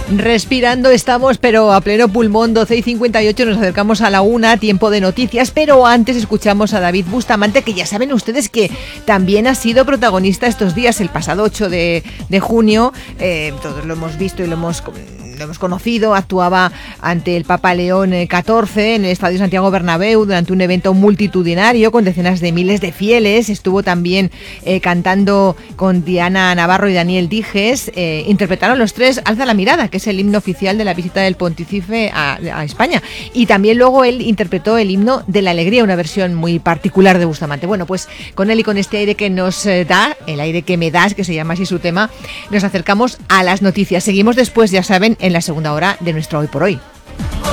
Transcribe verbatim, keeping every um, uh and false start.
Respirando estamos, pero a pleno pulmón, doce y cincuenta y ocho, nos acercamos a la una, tiempo de noticias, pero antes escuchamos a David Bustamante, que ya saben ustedes que también ha sido protagonista estos días, el pasado ocho de junio, eh, todos lo hemos visto y lo hemos... lo hemos conocido, actuaba ante el Papa León catorce en el Estadio Santiago Bernabéu durante un evento multitudinario con decenas de miles de fieles. Estuvo también eh, cantando con Diana Navarro y Daniel Dijes. Eh, interpretaron los tres Alza la mirada, que es el himno oficial de la visita del Pontífice a, a España. Y también luego él interpretó el himno de la alegría, una versión muy particular de Bustamante. Bueno, pues con él y con este aire que nos eh, da, el aire que me das, que se llama así su tema, nos acercamos a las noticias. Seguimos después, ya saben, en la segunda hora de nuestro Hoy por Hoy.